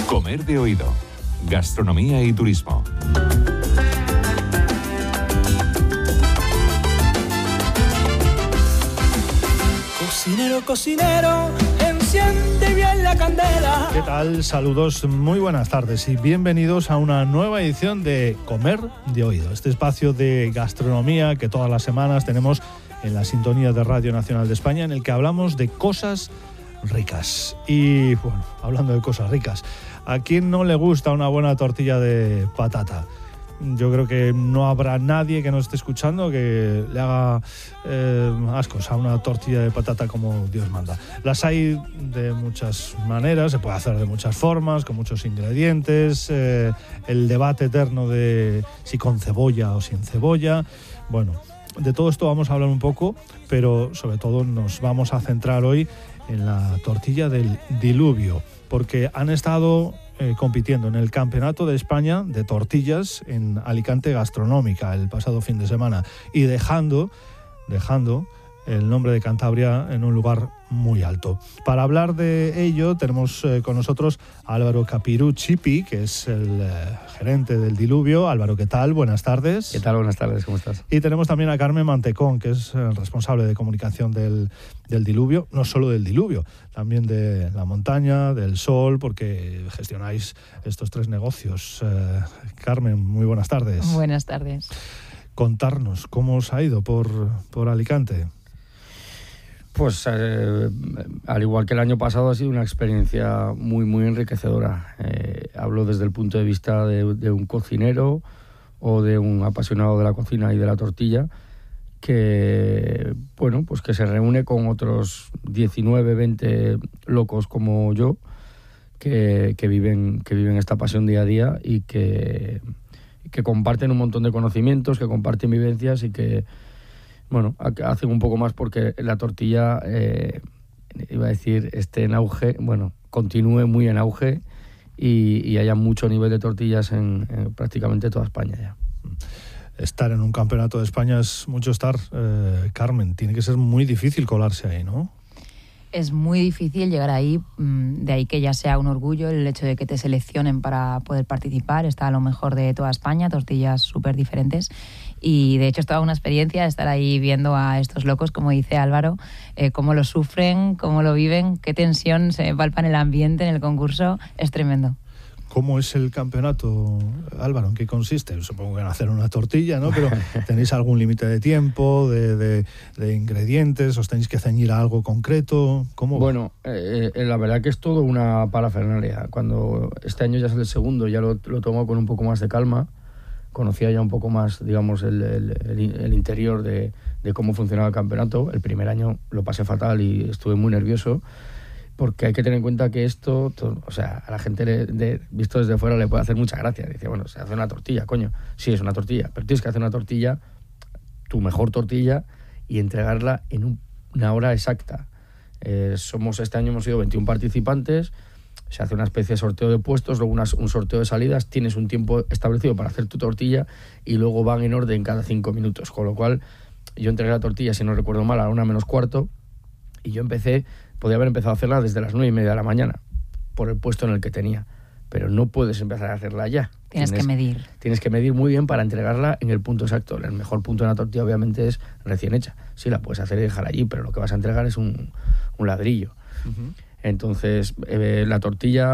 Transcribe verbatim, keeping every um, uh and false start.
Comer de oído. Gastronomía y turismo. Cocinero, cocinero, enciende bien la candela. ¿Qué tal? Saludos, muy buenas tardes y bienvenidos a una nueva edición de Comer de Oído, este espacio de gastronomía que todas las semanas tenemos en la sintonía de Radio Nacional de España, en el que hablamos de cosas ricas. Y bueno, hablando de cosas ricas, ¿a quién no le gusta una buena tortilla de patata? Yo creo que no habrá nadie que nos esté escuchando que le haga eh, ascos a una tortilla de patata como Dios manda. Las hay de muchas maneras, se puede hacer de muchas formas, con muchos ingredientes, eh, el debate eterno de si con cebolla o sin cebolla. Bueno, de todo esto vamos a hablar un poco, pero sobre todo nos vamos a centrar hoy en la tortilla del diluvio, porque han estado eh, compitiendo en el Campeonato de España de Tortillas en Alicante Gastronómica el pasado fin de semana y dejando, dejando el nombre de Cantabria en un lugar muy alto. Para hablar de ello tenemos eh, con nosotros a Álvaro Capiruccipi, que es el eh, gerente del Diluvio. Álvaro, ¿qué tal? Buenas tardes. ¿Qué tal? Buenas tardes, ¿cómo estás? Y tenemos también a Carmen Mantecón, que es el responsable de comunicación del, del Diluvio, no solo del Diluvio, también de la montaña, del sol, porque gestionáis estos tres negocios. Eh, Carmen, muy buenas tardes. Buenas tardes. Contarnos, ¿cómo os ha ido por, por Alicante? Pues eh, al igual que el año pasado ha sido una experiencia muy muy enriquecedora. Eh, hablo desde el punto de vista de, de un cocinero o de un apasionado de la cocina y de la tortilla que, bueno, pues que se reúne con otros diecinueve, veinte locos como yo que, que, viven, que viven esta pasión día a día y que, que comparten un montón de conocimientos, que comparten vivencias y que, bueno, hacen un poco más porque la tortilla, eh, iba a decir, esté en auge, bueno, continúe muy en auge y, y haya mucho nivel de tortillas en, en prácticamente toda España ya. Estar en un campeonato de España es mucho estar, eh, Carmen, tiene que ser muy difícil colarse ahí, ¿no? Es muy difícil llegar ahí, de ahí que ya sea un orgullo el hecho de que te seleccionen para poder participar. Está a lo mejor de toda España, tortillas súper diferentes. Y de hecho es toda una experiencia estar ahí viendo a estos locos, como dice Álvaro, eh, cómo lo sufren, cómo lo viven, qué tensión se palpa en el ambiente, en el concurso. Es tremendo. ¿Cómo es el campeonato, Álvaro? ¿En qué consiste? Supongo que en hacer una tortilla, ¿no? Pero ¿tenéis algún límite de tiempo, de, de, de ingredientes? ¿Os tenéis que ceñir a algo concreto? ¿Cómo? Bueno, eh, la verdad que es todo una parafernalia. Cuando este año ya es el segundo, ya lo, lo tomo con un poco más de calma. Conocía ya un poco más, digamos, el, el, el interior de, de cómo funcionaba el campeonato. El primer año lo pasé fatal y estuve muy nervioso. Porque hay que tener en cuenta que esto, todo, o sea, a la gente le, de, visto desde fuera le puede hacer mucha gracia. Dice, bueno, se hace una tortilla, coño. Sí, es una tortilla, pero tienes que hacer una tortilla, tu mejor tortilla, y entregarla en un, una hora exacta. Eh, somos Este año hemos sido veintiún participantes, se hace una especie de sorteo de puestos, luego una, un sorteo de salidas, tienes un tiempo establecido para hacer tu tortilla y luego van en orden cada cinco minutos. Con lo cual, yo entregué la tortilla, si no recuerdo mal, a la una menos cuarto, y yo empecé... Podía haber empezado a hacerla desde las nueve y media de la mañana, por el puesto en el que tenía. Pero no puedes empezar a hacerla ya. Tienes, tienes que medir. Tienes que medir muy bien para entregarla en el punto exacto. El mejor punto de una tortilla, obviamente, es recién hecha. Sí, la puedes hacer y dejar allí, pero lo que vas a entregar es un, un ladrillo. Uh-huh. Entonces, eh, la tortilla...